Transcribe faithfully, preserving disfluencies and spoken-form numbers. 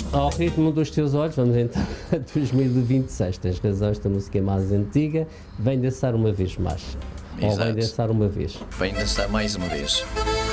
Ao ritmo dos teus olhos, vamos então a dois mil e vinte e seis. Tens razão, esta música é mais antiga. Vem dançar uma vez mais. Exato. Ou vem dançar uma vez. Vem dançar mais uma vez.